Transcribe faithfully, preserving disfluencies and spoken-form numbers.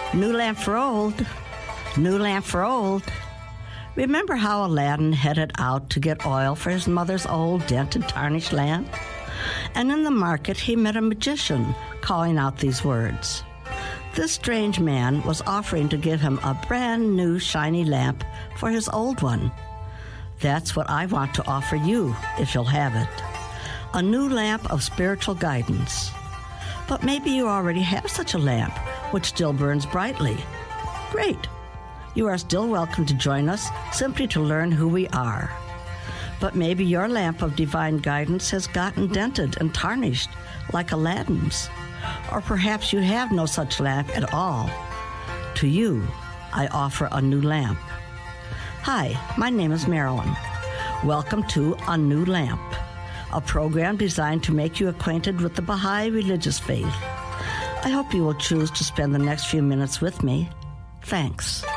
New lamp for old, new lamp for old. Remember how Aladdin headed out to get oil for his mother's old dented, tarnished lamp? And in the market he met a magician calling out these words. This strange man was offering to give him a brand new shiny lamp for his old one. That's what I want to offer you, if you'll have it. A new lamp of spiritual guidance. But maybe you already have such a lamp, which still burns brightly. Great. You are still welcome to join us simply to learn who we are. But maybe your lamp of divine guidance has gotten dented and tarnished like Aladdin's. Or perhaps you have no such lamp at all. To you, I offer a new lamp. Hi, my name is Marilyn. Welcome to A New Lamp, a program designed to make you acquainted with the Baha'i religious faith. I hope you will choose to spend the next few minutes with me. Thanks.